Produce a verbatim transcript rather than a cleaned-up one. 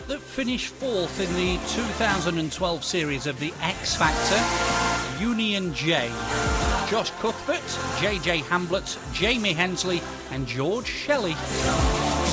that finished fourth in the two thousand twelve series of The X Factor, Union J. Josh Cuthbert, J J Hamblett, Jamie Hensley and George Shelley.